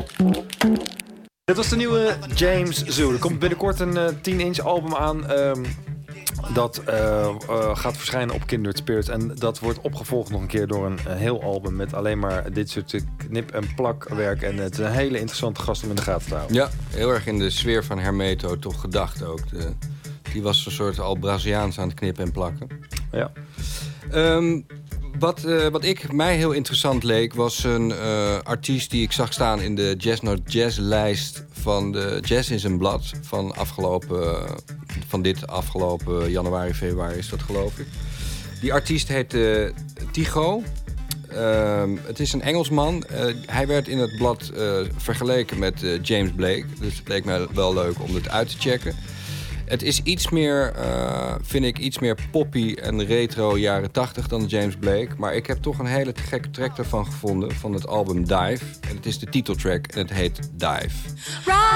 Dit was de nieuwe James Zoo. Er komt binnenkort een 10-inch album aan. Dat gaat verschijnen op Kindred Spirits. En dat wordt opgevolgd nog een keer door een heel album met alleen maar dit soort knip- en plakwerk. En het is een hele interessante gast om in de gaten te houden. Ja, heel erg in de sfeer van Hermeto toch gedacht ook. Die was een soort al Braziliaans aan het knippen en plakken. Ja. Wat mij heel interessant leek, was een artiest die ik zag staan in de Jazz Not Jazz lijst van de Jazz is een blad van dit afgelopen januari, februari is dat, geloof ik. Die artiest heet Tycho. Het is een Engelsman. Hij werd in het blad vergeleken met James Blake. Dus het leek mij wel leuk om het uit te checken. Het is iets meer, vind ik, iets meer poppy en retro jaren 80 dan James Blake. Maar ik heb toch een hele gekke track daarvan gevonden, van het album Dive. En het is de titeltrack en het heet Dive.